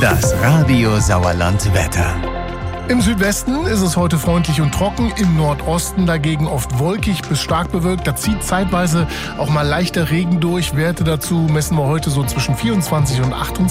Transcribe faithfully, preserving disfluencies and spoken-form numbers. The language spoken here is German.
Das Radio Sauerland Wetter. Im Südwesten ist es heute freundlich und trocken, im Nordosten dagegen oft wolkig bis stark bewölkt. Da zieht zeitweise auch mal leichter Regen durch. Werte dazu messen wir heute so zwischen vierundzwanzig und achtundzwanzig.